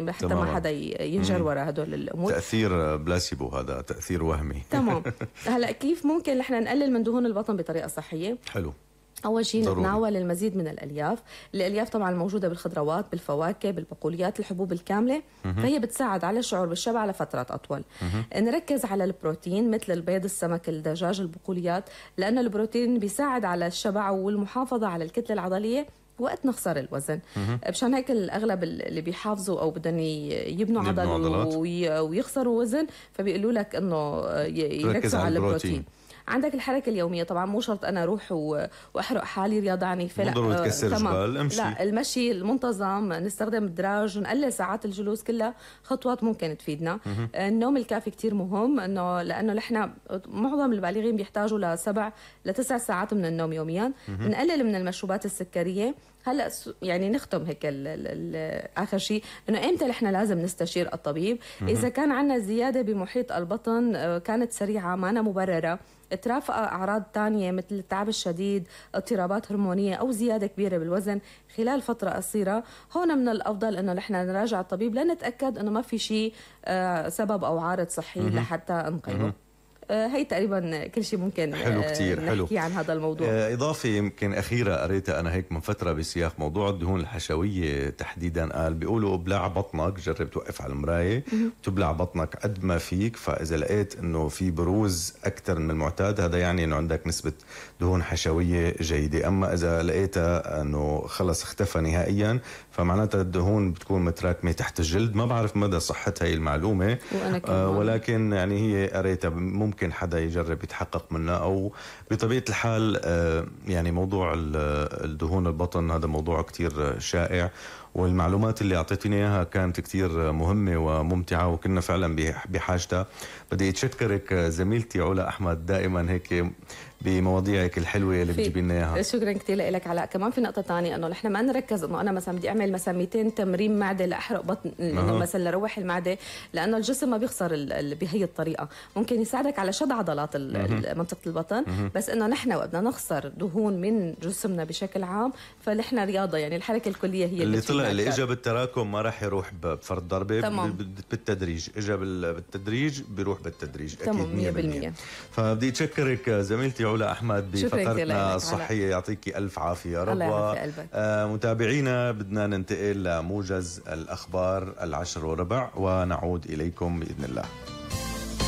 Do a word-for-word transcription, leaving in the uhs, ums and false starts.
حتى ما حدا ينجر وراء هدول الامور. تاثير بلاسيبو، هذا تاثير وهمي. تمام. هلا كيف ممكن نحن نقلل من دهون البطن بطريقه صحيه؟ حلو. أول شيء نتناول المزيد من الألياف. الألياف طبعا موجودة بالخضروات، بالفواكه، بالبقوليات، الحبوب الكاملة، فهي بتساعد على الشعور بالشبع لفترات أطول. نركز على البروتين مثل البيض، السمك، الدجاج، البقوليات، لأن البروتين بيساعد على الشبع والمحافظة على الكتلة العضلية وقت نخسر الوزن. مشان هيك الأغلب اللي بيحافظوا أو بدهم يبنوا عضل ويخسروا وزن فبيقولوا لك إنه يركزوا على البروتين. عندك الحركة اليومية، طبعا مو شرط أنا أروح وأحرق حالي رياضة عنيفة، لا ضروري تكسر جبال، امشي. لا، المشي المنتظم، نستخدم الدراج، نقلل ساعات الجلوس، كلها خطوات ممكن تفيدنا. النوم الكافي كتير مهم، إنه لأنه نحن معظم البالغين بيحتاجوا لسبع لتسع ساعات من النوم يوميا. نقلل من المشروبات السكرية. هلا يعني نختم هيك ال ال ال اخر شيء انه امتى نحن لازم نستشير الطبيب. اذا كان عندنا زياده بمحيط البطن كانت سريعه ما أنا مبرره، ترافق اعراض ثانيه مثل التعب الشديد، اضطرابات هرمونيه، او زياده كبيره بالوزن خلال فتره قصيره، هون من الافضل انه نحن نراجع الطبيب لنتاكد انه ما في شيء سبب او عارض صحي لحتى نقيمه. هي تقريبا كل شيء ممكن حلو كتير نحكي حلو. عن هذا الموضوع. إضافة يمكن أخيرة قريتها أنا هيك من فترة بسياق موضوع الدهون الحشوية تحديدا، قال بيقولوا ابلع بطنك، جرب توقف على المراية تبلع بطنك قد ما فيك، فإذا لقيت إنه في بروز أكثر من المعتاد هذا يعني إنه عندك نسبة دهون حشوية جيدة. أما إذا لقيتها إنه خلص اختفى نهائيا فمعناتها الدهون بتكون متراكمة تحت الجلد. ما بعرف مدى صحة هاي المعلومة، آه ولكن يعني هي قريتها ممكن ممكن حدا يجرب يتحقق منها. أو بطبيعة الحال يعني موضوع الدهون البطن هذا موضوع كتير شائع، والمعلومات اللي أعطيتني إياها كانت كتير مهمة وممتعة وكنا فعلا بحاجتها. بدي أتشكرك زميلتي علا أحمد، دائما هيك بمواضيعك الحلوه اللي بتجيبي لنا اياها. شكرا كثير لك علاء. كمان في نقطه ثانيه انه نحن ما نركز انه انا مثلا بدي اعمل مثلا مئتين تمرين معده لاحرق بطن انه مثلا لروح المعده، لانه الجسم ما بيخسر بهي الطريقه. ممكن يساعدك على شد عضلات منطقه البطن، بس انه نحن بدنا نخسر دهون من جسمنا بشكل عام، فنحن رياضه يعني الحركه الكليه هي اللي, اللي طلع اللي اجى بالتراكم ما راح يروح بفرد ضربه. تمام. بالتدريج اجى بالتدريج بيروح بالتدريج اكيد مية بالمية. فبدي اتشكرك زميلتي علا احمد فقرتنا الصحية، يعطيكي ألف عافية يا رب. الله يعافي قلبك. آه متابعينا بدنا ننتقل لموجز الأخبار العشر وربع ونعود إليكم بإذن الله.